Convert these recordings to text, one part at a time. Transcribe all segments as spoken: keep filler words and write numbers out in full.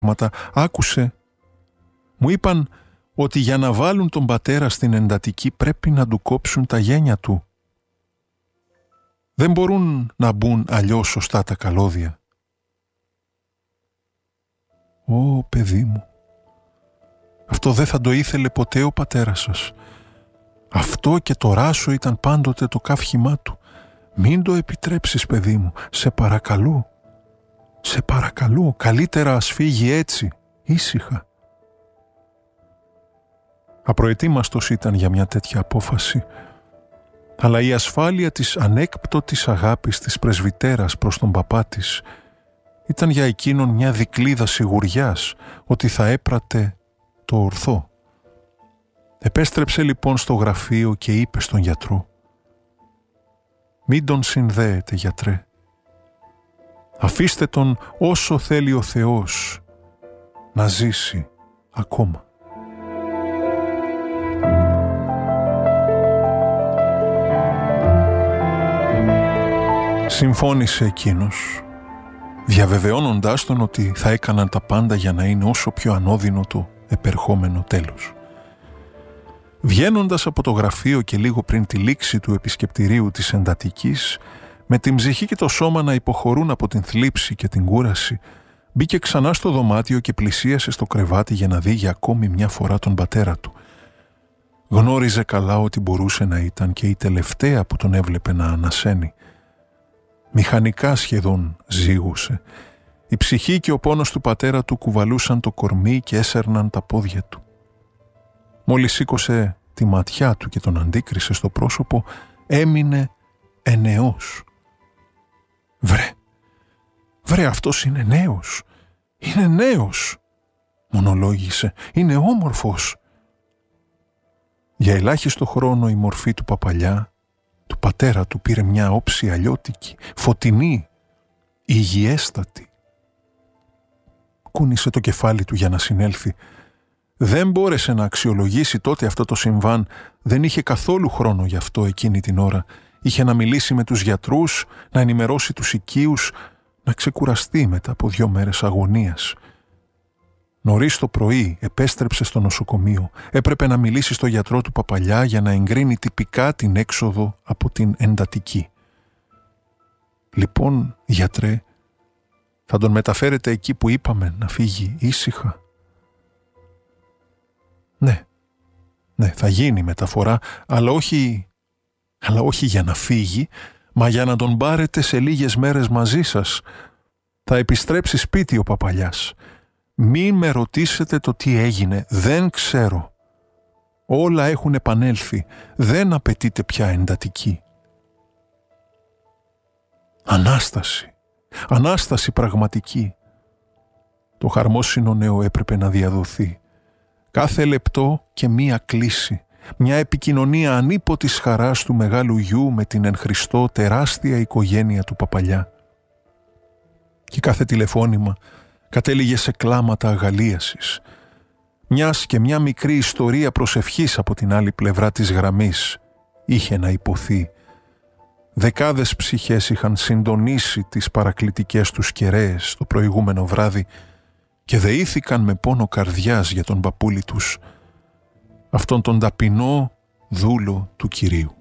Άκουσε, μου είπαν ότι για να βάλουν τον πατέρα στην εντατική πρέπει να του κόψουν τα γένια του. Δεν μπορούν να μπουν αλλιώς σωστά τα καλώδια. Ω, παιδί μου, αυτό δεν θα το ήθελε ποτέ ο πατέρας σας. Αυτό και το ράσο ήταν πάντοτε το καύχημά του. Μην το επιτρέψεις, παιδί μου, σε παρακαλώ. Σε παρακαλώ, καλύτερα ας φύγει έτσι, ήσυχα. Απροετοίμαστος ήταν για μια τέτοια απόφαση, αλλά η ασφάλεια της ανέκπτωτης αγάπης της πρεσβυτέρας προς τον παπά της ήταν για εκείνον μια δικλίδα σιγουριάς ότι θα έπρατε το ορθό. Επέστρεψε λοιπόν στο γραφείο και είπε στον γιατρό: «Μην τον συνδέετε, γιατρέ. Αφήστε τον όσο θέλει ο Θεός να ζήσει ακόμα». Συμφώνησε εκείνος, διαβεβαιώνοντάς τον ότι θα έκαναν τα πάντα για να είναι όσο πιο ανώδυνο το επερχόμενο τέλος. Βγαίνοντας από το γραφείο και λίγο πριν τη λήξη του επισκεπτηρίου της εντατικής, με την ψυχή και το σώμα να υποχωρούν από την θλίψη και την κούραση, μπήκε ξανά στο δωμάτιο και πλησίασε στο κρεβάτι για να δει για ακόμη μια φορά τον πατέρα του. Γνώριζε καλά ότι μπορούσε να ήταν και η τελευταία που τον έβλεπε να ανασένει. Μηχανικά σχεδόν ζήγουσε. Η ψυχή και ο πόνος του πατέρα του κουβαλούσαν το κορμί και έσερναν τα πόδια του. Μόλις σήκωσε τη ματιά του και τον αντίκρισε στο πρόσωπο, έμεινε ενεός. «Βρε, βρε, αυτός είναι νέος, είναι νέος», μονολόγησε, «είναι όμορφος». Για ελάχιστο χρόνο η μορφή του παπαλιά, του πατέρα του, πήρε μια όψη αλλιώτικη, φωτεινή, υγιέστατη. Κούνησε το κεφάλι του για να συνέλθει. Δεν μπόρεσε να αξιολογήσει τότε αυτό το συμβάν, δεν είχε καθόλου χρόνο γι' αυτό εκείνη την ώρα. Είχε να μιλήσει με τους γιατρούς, να ενημερώσει τους οικείους, να ξεκουραστεί μετά από δυο μέρες αγωνίας. Νωρίς το πρωί επέστρεψε στο νοσοκομείο. Έπρεπε να μιλήσει στο γιατρό του παπαλιά για να εγκρίνει τυπικά την έξοδο από την εντατική. «Λοιπόν, γιατρέ, θα τον μεταφέρετε εκεί που είπαμε να φύγει ήσυχα?» «Ναι, ναι, θα γίνει μεταφορά, αλλά όχι, αλλά όχι για να φύγει, μα για να τον πάρετε σε λίγες μέρες μαζί σας. Θα επιστρέψει σπίτι ο παπαλιάς. Μη με ρωτήσετε το τι έγινε, δεν ξέρω. Όλα έχουν επανέλθει, δεν απαιτείται πια εντατική». Ανάσταση, Ανάσταση πραγματική. Το χαρμόσυνο νέο έπρεπε να διαδοθεί. Κάθε λεπτό και μία κλίση, μια επικοινωνία ανίποτης χαράς του μεγάλου γιου με την εν Χριστώ τεράστια οικογένεια του παπαλιά. Και κάθε τηλεφώνημα κατέληγε σε κλάματα αγαλίασης. Μιας και μια μικρή ιστορία προσευχής από την άλλη πλευρά της γραμμής είχε να υποθεί. Δεκάδες ψυχές είχαν συντονίσει τις παρακλητικές τους κεραίες το προηγούμενο βράδυ και δεήθηκαν με πόνο καρδιάς για τον παππούλη τους, αυτόν τον ταπεινό δούλο του Κυρίου.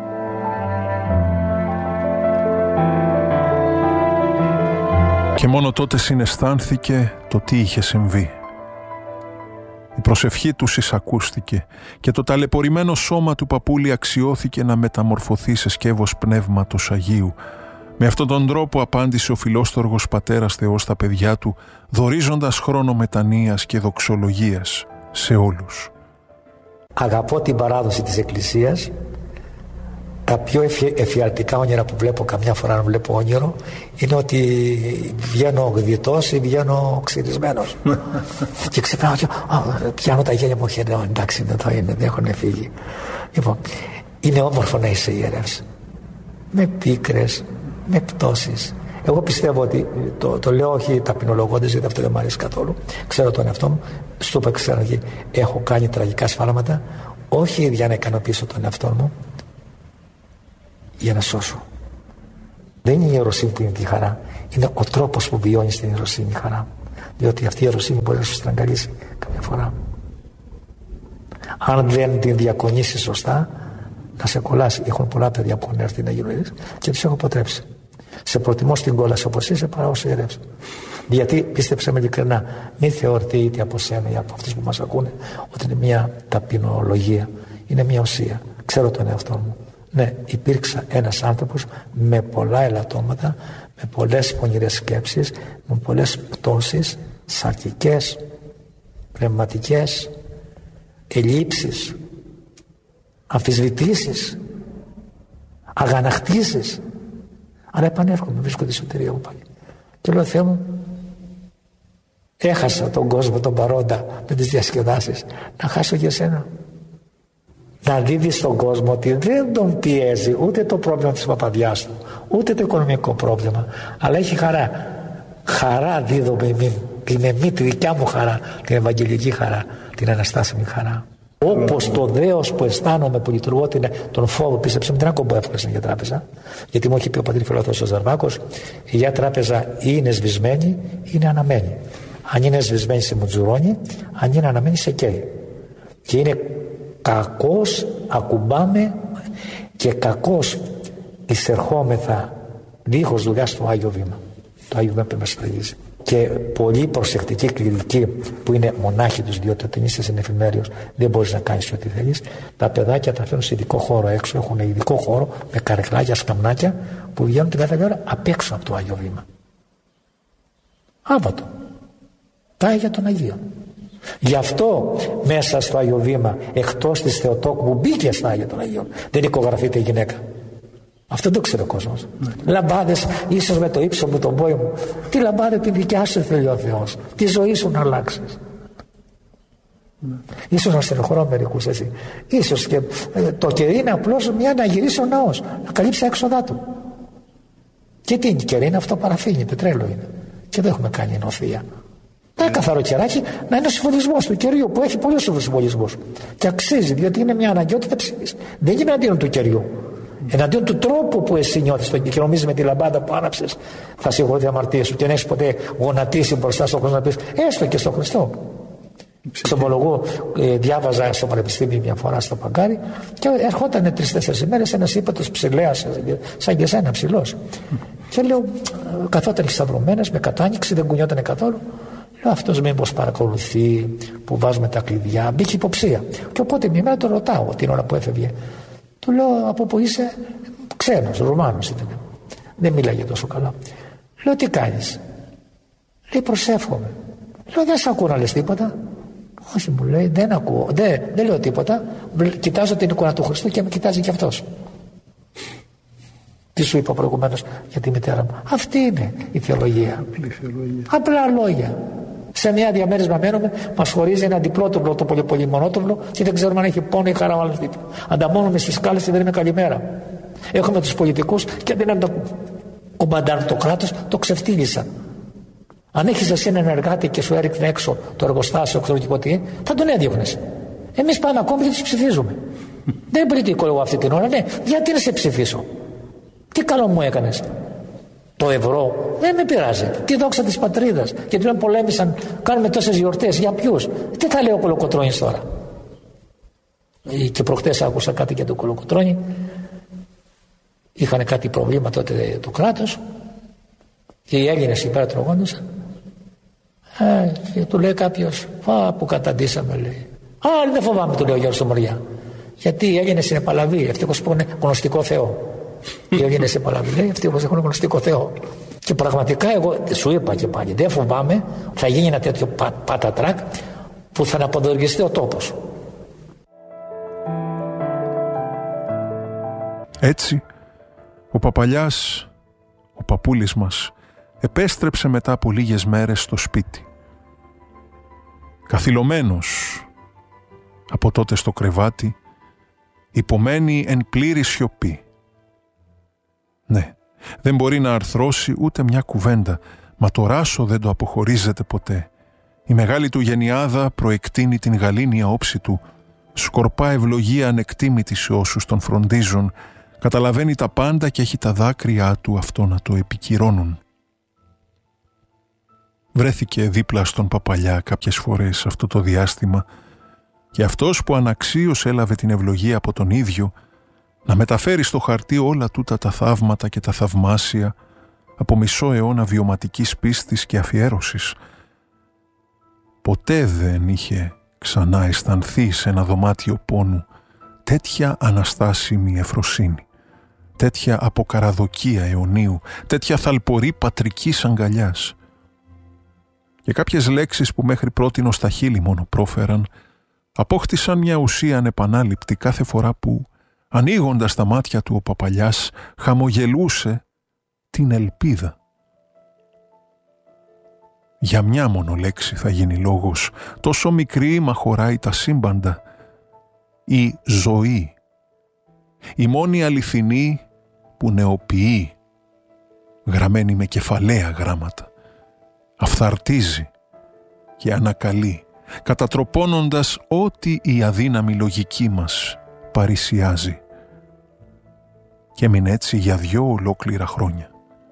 Και μόνο τότε συναισθάνθηκε το τι είχε συμβεί. Η προσευχή του εισακούστηκε και το ταλαιπωρημένο σώμα του παππούλη αξιώθηκε να μεταμορφωθεί σε σκεύος πνεύματος Αγίου. Με αυτόν τον τρόπο απάντησε ο φιλόστοργος πατέρας Θεός στα παιδιά του, δωρίζοντας χρόνο μετανοίας και δοξολογίας σε όλους. Αγαπώ την παράδοση της Εκκλησίας. Τα πιο εφιαλτικά όνειρα που βλέπω, καμιά φορά να βλέπω όνειρο, είναι ότι βγαίνω γδιτός ή βγαίνω ξυρισμένος. Και ξυπνάω και πιάνω τα γένια μου και λέω εντάξει, δεν θα είναι, δεν έχουν φύγει. Λοιπόν, είναι όμορφο να είσαι ιερεύς. Με πίκρες, με πτώσεις. Εγώ πιστεύω ότι, το, το λέω όχι ταπεινολογώντας, γιατί αυτό δεν μου αρέσει καθόλου. Ξέρω τον εαυτό μου, στο που ξέρω, έχω κάνει τραγικά σφάλματα, όχι για να ικανοποιήσω τον εαυτό μου, για να σώσω. Δεν είναι η ιεροσύνη που είναι τη χαρά, είναι ο τρόπος που βιώνεις την ιεροσύνη χαρά. διότι αυτή η ιεροσύνη μπορεί να σου στραγγαλίσει καμιά φορά. Αν δεν την διακονήσεις σωστά, να σε κολλάσει. Έχουν πολλά παιδιά που έχουν έρθει να γίνουν ιερείς και τους έχω αποτρέψει. Σε προτιμώ στην κόλαση όπως είσαι παρά όσο ιερεύς. Γιατί πίστεψε με ειλικρινά, μην θεωρείτε είτε από σένα ή από αυτούς που μας ακούνε ότι είναι μια ταπεινολογία. Είναι μια ουσία. Ξέρω τον εαυτό μου. Ναι, υπήρξα ένας άνθρωπος με πολλά ελαττώματα, με πολλές πονηρές σκέψεις, με πολλές πτώσεις σαρκικές, πνευματικές, ελλείψεις, αμφισβητήσεις, αγανακτήσεις. Αλλά επανέρχομαι, βρίσκω τη σωτηρία μου πάλι. Και λέω, Θεέ μου, έχασα τον κόσμο τον παρόντα με τις διασκεδάσεις, να χάσω και εσένα. Να δίδεις στον κόσμο ότι δεν τον πιέζει ούτε το πρόβλημα της παπαδιάς του, ούτε το οικονομικό πρόβλημα, αλλά έχει χαρά. Χαρά δίδω με εμήν, την εμή, τη δικιά μου χαρά, την ευαγγελική χαρά, την αναστάσιμη χαρά. Όπως το δέος που αισθάνομαι που λειτουργώ τον φόβο, πίστεψε με, την άκομπο εύκολα στην Αγία Τράπεζα, γιατί μου έχει πει ο πατήρ Φιλοθέος ο Ζαρβάκος, η Αγία Τράπεζα ή είναι σβησμένη ή είναι αναμένη. Αν είναι σβησμένη σε μουτζουρώνει, αν είναι αναμένη σε καίει. Και είναι κακώς ακουμπάμε και κακώς εισερχόμεθα δίχως δουλειά στο Άγιο Βήμα. Το Άγιο Βήμα πρέπει να στρατηγήσει. Και πολύ προσεκτικοί κληρικοί που είναι μονάχοι τους, διότι όταν είσαι συνεφημέριος δεν μπορείς να κάνεις ό,τι θέλεις. Τα παιδάκια τα φέρνουν σε ειδικό χώρο έξω, έχουν ειδικό χώρο με καρεκλάκια, σκαμνάκια που βγαίνουν την κάθε ώρα απ' έξω από το Άγιο Βήμα. Άβατο. Τα Άγια των Αγίων. Γι' αυτό μέσα στο Άγιο Βήμα, εκτός της Θεοτόκου που μπήκε στα Άγια των Αγίων, δεν οικογραφείται η γυναίκα. Αυτό δεν το ξέρει ο κόσμος. Ναι. Λαμπάδες, ίσως με το ύψο μου, τον πόη μου. Τι λαμπάδε τη δικιά σου θέλει ο Θεός. Τη ζωή σου να αλλάξεις. Ναι. Ίσως να στενοχωρώ μερικούς έτσι. Ίσως και ε, το κερί είναι απλώς μια να γυρίσει ο ναός, να καλύψει τα έξοδά του. Και τι είναι κερί, είναι αυτό παραφίνι, πετρέλαιο είναι. Και δεν έχουμε κάνει ενωθεία. Ένα καθαρό κεράκι να είναι ο συμφωνισμός του κεριού που έχει πολλούς συμβολισμούς. Και αξίζει, διότι είναι μια αναγκαιότητα ψυχής. Δεν είναι αντίον του κεριού. Εναντίον του τρόπου που εσύ νιώθεις το και νομίζεις με τη λαμπάδα που άναψες θα συγχωρεί αμαρτίες σου και δεν έχεις ποτέ γονατίσει μπροστά στον Χριστό να πεις έστω και στον Χριστό. Ξομολογώ, ε, διάβαζα στο πανεπιστήμιο μια φορά στο Παγκάρι και ερχόταν τρεις-τέσσερις ημέρες ένας ύπατος ψηλέας σαν και εσένα ψηλός. Και λέω, καθόταν σταυρωμένος με κατάνοιξη, δεν κουνιότανε καθόλου. Λέω, αυτός μήπως παρακολουθεί που βάζουμε τα κλειδιά, μπήκε υποψία. Και οπότε μια μέρα τον ρωτάω την ώρα που έφευγε. Του λέω, από που είσαι? Ξένος, Ρουμάνος ήταν. Δεν μίλαγε τόσο καλά. Λέω, τι κάνεις? Λέει, προσεύχομαι. Λέω, δεν σ' ακούω να λες τίποτα. Όχι, μου λέει, δεν ακούω. Δεν, δεν λέω τίποτα. Κοιτάζω την εικόνα του Χριστού και με κοιτάζει κι αυτός. Τι σου είπα προηγουμένως για τη μητέρα μου? Αυτή είναι η θεολογία. Απλά λόγια. Σε μια διαμέρισμα μένουμε, μας χωρίζει ένα διπλότοβλο, το πολύ πολύ μονότοβλο και δεν ξέρουμε αν έχει πόνο ή χαρά ο άλλος δίπλα. Ανταμώνουμε στις σκάλες και δεν είναι καλημέρα. Έχουμε τους πολιτικούς και δεν είναι το κουμπαντάρ το κράτος, το ξεφτύλισαν. Αν έχεις εσύ έναν εργάτη και σου έριχνε έξω το εργοστάσιο, εξωτερικό τι, θα τον έδιωχνες. Εμείς πάμε ακόμη και τους ψηφίζουμε. Δεν πολιτικό εγώ αυτή την ώρα, ναι, γιατί να σε ψηφίσω? Τι καλό μου έκανες? Το ευρώ δεν με πειράζει. Τη δόξα της πατρίδας. Και του λένε πολέμησαν, κάνουμε τόσες γιορτές. Για ποιους? Τι θα λέει ο Κολοκοτρώνης τώρα? Και προχτές άκουσα κάτι για τον Κολοκοτρώνη. Είχαν κάτι προβλήματα τότε το κράτος και οι Έλληνες υπέρα τρογόντουσαν. Ε, και του λέει κάποιος, α, που καταντήσαμε, λέει. Α, δεν φοβάμαι, του λέει ο Γιώργος στο Μοριά. Γιατί οι Έλληνες είναι παλαβοί, ευτυχώς που είναι γνωστικό Θεό. Οι Έλληνες είναι παλαβοί, λέει, ευτυχώς έχουν γνωστικό Θεό. Και πραγματικά εγώ σου είπα και πάλι, δεν φοβάμαι, θα γίνει ένα τέτοιο πα, πατατράκ που θα αναποδοργιστεί ο τόπος. Έτσι, ο Παπαλιάς, ο παππούλης μας, επέστρεψε μετά από λίγες μέρες στο σπίτι. Καθυλωμένος από τότε στο κρεβάτι, υπομένει εν πλήρη σιωπή. Ναι, δεν μπορεί να αρθρώσει ούτε μια κουβέντα, μα το ράσο δεν το αποχωρίζεται ποτέ. Η μεγάλη του γενιάδα προεκτείνει την γαλήνια όψη του, σκορπά ευλογία ανεκτήμητη σε όσους τον φροντίζουν, καταλαβαίνει τα πάντα και έχει τα δάκρυά του αυτό να το επικυρώνουν. βρέθηκε δίπλα στον παπαλιά κάποιες φορές αυτό το διάστημα και αυτός που αναξίως έλαβε την ευλογία από τον ίδιο να μεταφέρει στο χαρτί όλα τούτα τα θαύματα και τα θαυμάσια από μισό αιώνα βιωματικής πίστης και αφιέρωσης, ποτέ δεν είχε ξανά αισθανθεί σε ένα δωμάτιο πόνου τέτοια αναστάσιμη ευφροσύνη, τέτοια αποκαραδοκία αιωνίου, τέτοια θαλπορή πατρικής αγκαλιάς. Και κάποιες λέξεις που μέχρι πρότινο στα χείλη μόνο πρόφεραν, απόκτησαν μια ουσία ανεπανάληπτη κάθε φορά που, ανοίγοντας τα μάτια του ο παπαλιάς, χαμογελούσε την ελπίδα. Για μια μόνο λέξη θα γίνει λόγος, τόσο μικρή μα χωράει τα σύμπαντα. Η ζωή, η μόνη αληθινή που νεοποιεί, γραμμένη με κεφαλαία γράμματα, αφθαρτίζει και ανακαλεί, κατατροπώνοντας ό,τι η αδύναμη λογική μας παρησιάζει. Και έμεινε έτσι για δυο ολόκληρα χρόνια.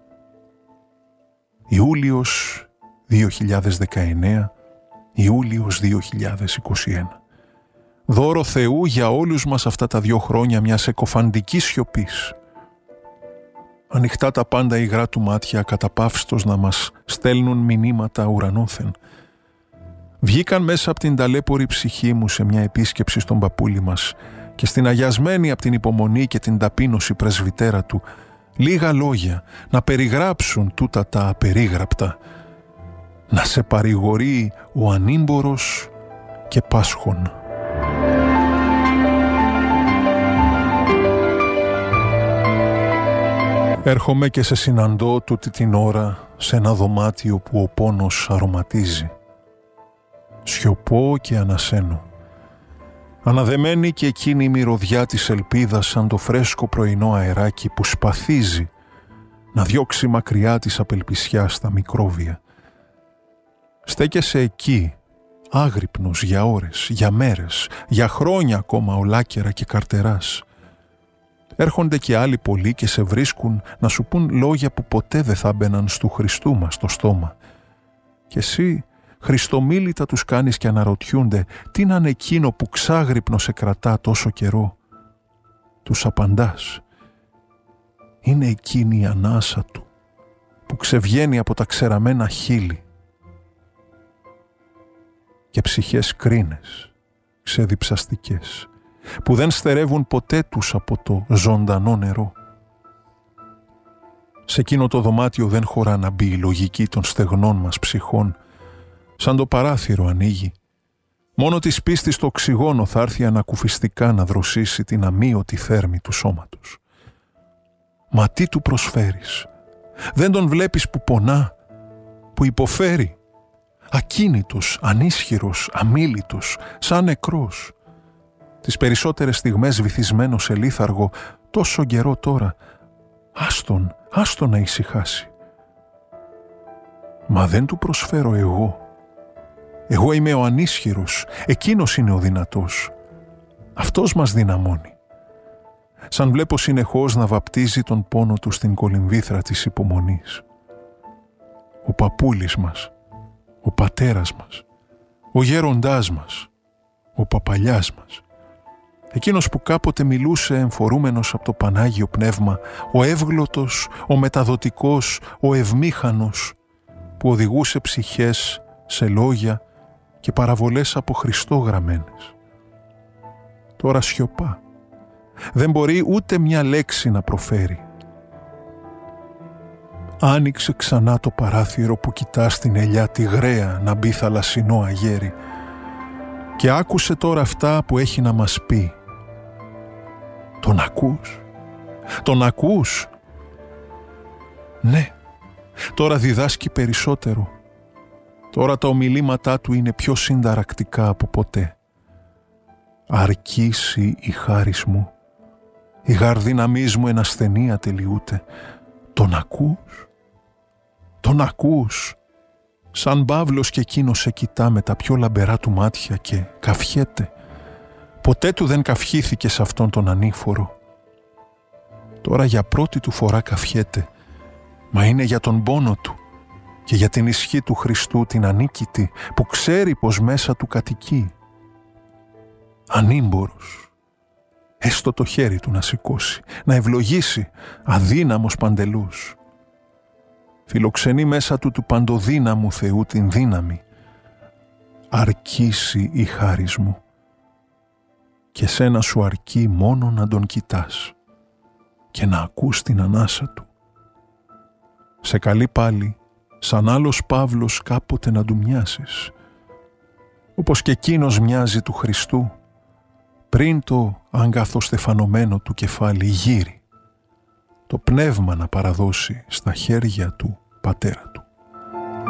Ιούλιος δύο χιλιάδες δεκαεννέα, Ιούλιος δύο χιλιάδες είκοσι ένα. Δώρο Θεού για όλους μας αυτά τα δυο χρόνια μιας εκοφαντικής σιωπής. Ανοιχτά τα πάντα υγρά του μάτια καταπαύστος να μας στέλνουν μηνύματα ουρανόθεν. Βγήκαν μέσα από την ταλέπορη ψυχή μου σε μια επίσκεψη στον παππούλη μας και στην αγιασμένη από την υπομονή και την ταπείνωση πρεσβυτέρα του λίγα λόγια να περιγράψουν τούτα τα απερίγραπτα, να σε παρηγορεί ο ανήμπορος και πάσχων. Έρχομαι και σε συναντώ τούτη την ώρα σε ένα δωμάτιο που ο πόνος αρωματίζει. Σιωπώ και ανασένω. Αναδεμένη και εκείνη η μυρωδιά της ελπίδας σαν το φρέσκο πρωινό αεράκι που σπαθίζει να διώξει μακριά της απελπισιάς τα μικρόβια. Στέκεσαι εκεί, άγρυπνος για ώρες, για μέρες, για χρόνια ακόμα ολάκερα και καρτεράς. Έρχονται και άλλοι πολλοί και σε βρίσκουν να σου πούν λόγια που ποτέ δεν θα μπαίναν στου Χριστού μας στο στόμα. Και εσύ χριστομίλητα τους κάνεις και αναρωτιούνται τι να είναι εκείνο που ξάγρυπνο σε κρατά τόσο καιρό. Τους απαντάς. Είναι εκείνη η ανάσα του που ξεβγαίνει από τα ξεραμένα χείλη. Και ψυχές κρίνες, ξεδιψαστικές, που δεν στερεύουν ποτέ τους από το ζωντανό νερό. Σε εκείνο το δωμάτιο δεν χωρά να μπει η λογική των στεγνών μας ψυχών, σαν το παράθυρο ανοίγει. Μόνο της πίστης το οξυγόνο θα έρθει ανακουφιστικά να δροσίσει την αμύωτη θέρμη του σώματος. Μα τι του προσφέρεις? Δεν τον βλέπεις που πονά, που υποφέρει, ακίνητος, ανίσχυρος, αμίλητος, σαν νεκρός. Τις περισσότερες στιγμές βυθισμένο σε λίθαργο, τόσο καιρό τώρα. Άστον, άστον να ησυχάσει. Μα δεν του προσφέρω εγώ. Εγώ είμαι ο ανίσχυρος, εκείνος είναι ο δυνατός. Αυτός μας δυναμώνει. Σαν βλέπω συνεχώς να βαπτίζει τον πόνο του στην κολυμβήθρα της υπομονής. Ο παππούλης μας, ο πατέρας μας, ο γέροντάς μας, ο παπαλιάς μας. Εκείνος που κάποτε μιλούσε εμφορούμενος από το Πανάγιο Πνεύμα, ο εύγλωτος, ο μεταδοτικός, ο ευμήχανος, που οδηγούσε ψυχές σε λόγια και παραβολές από Χριστό γραμμένες. Τώρα σιωπά. Δεν μπορεί ούτε μια λέξη να προφέρει. Άνοιξε ξανά το παράθυρο που κοιτά στην ελιά τη γραία να μπει θαλασσινό αγέρι και άκουσε τώρα αυτά που έχει να μας πει. Τον ακούς? Τον ακούς? Ναι, τώρα διδάσκει περισσότερο. Τώρα τα ομιλήματά του είναι πιο συνταρακτικά από ποτέ. Αρκήσει η χάρις μου, η γαρδύναμής μου εν ασθενεία τελειούται. Τον ακούς? Τον ακούς? Σαν Παύλος και εκείνος σε κοιτά με τα πιο λαμπερά του μάτια και καυχέται. Ποτέ του δεν καυχήθηκε σε αυτόν τον ανήφορο. Τώρα για πρώτη του φορά καυχέται, μα είναι για τον πόνο του, και για την ισχύ του Χριστού την ανίκητη που ξέρει πως μέσα του κατοικεί. Ανήμπορος, έστω το χέρι του να σηκώσει, να ευλογήσει, αδύναμος παντελούς. Φιλοξενεί μέσα του του παντοδύναμου Θεού την δύναμη. Αρκήσει η χάρις μου και σένα σου αρκεί μόνο να τον κοιτάς και να ακούς την ανάσα του. Σε καλεί πάλι σαν άλλος Παύλος κάποτε να του μοιάσεις, όπως και εκείνος μοιάζει του Χριστού πριν το αγκαθοστεφανωμένο του κεφάλι γύρει, το πνεύμα να παραδώσει στα χέρια του Πατέρα του.